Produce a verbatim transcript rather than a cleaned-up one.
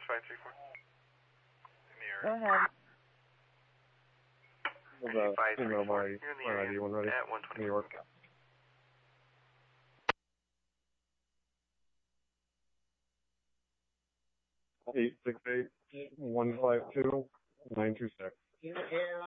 five three four. Go ahead. With a female my my I D one ready. At one twenty. New York. Eight six eight one five two nine two six.